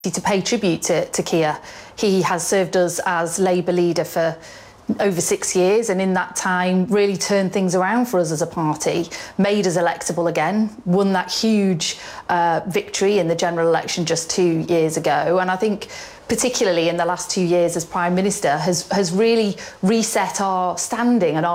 To pay tribute to Keir. He has served us as Labour leader for over 6 years, and in that time really turned things around for us as a party, made us electable again, won that huge victory in the general election just 2 years ago. And I think particularly in the last 2 years as Prime Minister has really reset our standing and